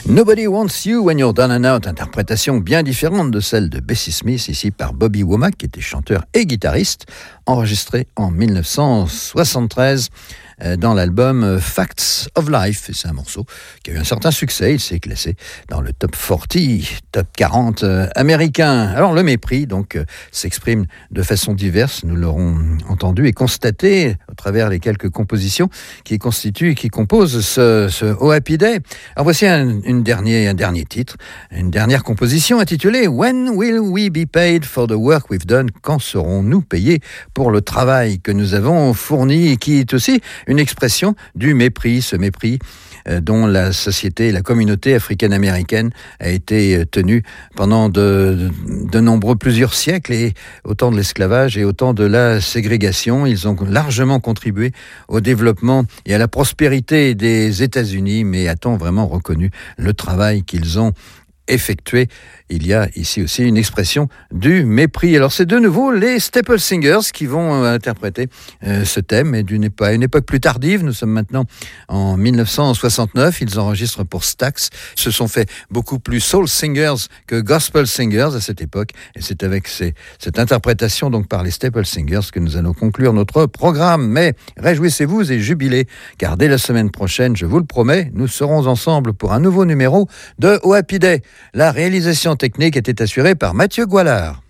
Nobody Wants You When You're Down and Out, interprétation bien différente de celle de Bessie Smith, ici par Bobby Womack, qui était chanteur et guitariste, enregistré en 1973 dans l'album Facts of Life. Et c'est un morceau qui a eu un certain succès, il s'est classé dans le top 40, top 40 américain. Alors le mépris donc s'exprime de façon diverse, nous l'aurons entendu et constaté à travers les quelques compositions qui constituent et qui composent ce Oh Happy Day. Alors voici un dernier titre, une dernière composition intitulée When Will We Be Paid for the Work We've Done? Quand serons-nous payés pour le travail que nous avons fourni, et qui est aussi une expression du mépris, ce mépris dont la société, la communauté africaine-américaine a été tenue pendant de plusieurs siècles, et au temps de l'esclavage et au temps de la ségrégation. Ils ont largement contribué au développement et à la prospérité des États-Unis, mais a-t-on vraiment reconnu le travail qu'ils ont effectué? Il y a ici aussi une expression du mépris. Alors c'est de nouveau les Staple Singers qui vont interpréter ce thème, et à une époque plus tardive. Nous sommes maintenant en 1969. Ils enregistrent pour Stax. Se sont fait beaucoup plus soul singers que gospel singers à cette époque, et c'est avec cette interprétation donc par les Staple Singers que nous allons conclure notre programme. Mais réjouissez-vous et jubilez, car dès la semaine prochaine, je vous le promets, nous serons ensemble pour un nouveau numéro de Oh Happy Day. La réalisation technique était assurée par Mathieu Goualard.